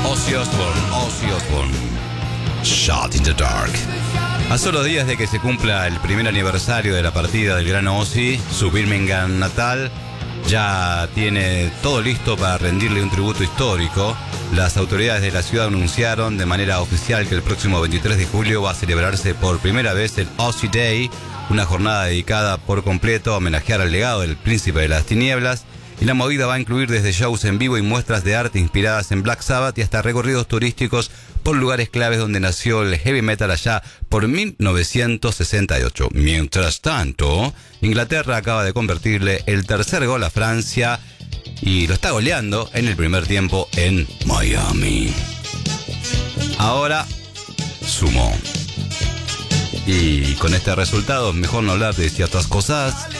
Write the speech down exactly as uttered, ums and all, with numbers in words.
Ozzy Osbourne, Ozzy Osbourne, Shot in the Dark. A solo días de que se cumpla el primer aniversario de la partida del gran Ozzy, su Birmingham natal ya tiene todo listo para rendirle un tributo histórico. Las autoridades de la ciudad anunciaron de manera oficial que el próximo veintitrés de julio va a celebrarse por primera vez el Ozzy Day, una jornada dedicada por completo a homenajear al legado del príncipe de las tinieblas. Y la movida va a incluir desde shows en vivo y muestras de arte inspiradas en Black Sabbath y hasta recorridos turísticos por lugares claves donde nació el heavy metal allá por mil novecientos sesenta y ocho. Mientras tanto, Inglaterra acaba de convertirle el tercer gol a Francia y lo está goleando en el primer tiempo en Miami. Ahora sumó. Y con este resultado, mejor no hablar de ciertas cosas.